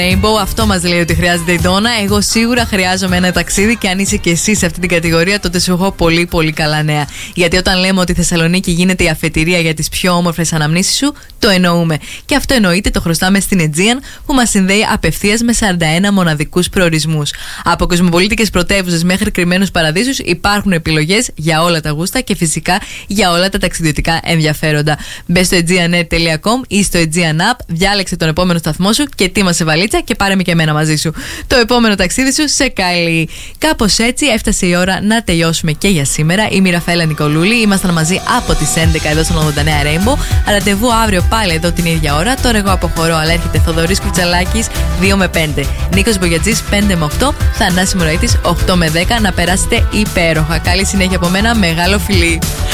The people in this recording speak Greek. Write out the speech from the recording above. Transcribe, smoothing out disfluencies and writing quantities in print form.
Rainbow, αυτό μας λέει ότι χρειάζεται η Ντόνα. Εγώ σίγουρα χρειάζομαι ένα ταξίδι και αν είσαι και εσύ σε αυτή την κατηγορία, τότε σου έχω πολύ πολύ καλά νέα. Γιατί όταν λέμε ότι η Θεσσαλονίκη γίνεται η αφετηρία για τις πιο όμορφες αναμνήσεις σου, το εννοούμε. Και αυτό εννοείται, το χρωστάμε στην Aegean που μας συνδέει απευθείας με 41 μοναδικούς προορισμούς. Από κοσμοπολίτικες πρωτεύουσες μέχρι κρυμμένους παραδείσους υπάρχουν επιλογές για όλα τα γούστα και φυσικά για όλα τα ταξιδιωτικά ενδιαφέροντα. Μπες στο aegeanet.com ή στο Aegean App, διάλεξε τον επόμενο σταθμό σου και ετοίμασε βαλίτσα και πάρε με και εμένα μαζί σου. Το επόμενο ταξίδι σου σε καλεί. Κάπως έτσι έφτασε η ώρα να τελειώσουμε και για σήμερα. Είμαι η Ραφαέλα Νικολούλη. Ήμασταν μαζί από τις 11 εδώ στον 89 Rainbow. Ραντεβού αύριο πάλι εδώ την ίδια ώρα. Τώρα εγώ αποχωρώ, αλλά έρχεται Θοδωρής Κουτσαλάκης 2 με 5. Νίκος Μπογιατζής 5 με 8. Θανάσης Μωραΐτης 8 με 10. Να περάσετε υπέροχα. Καλή συνέχεια από μένα. Μεγάλο φιλί.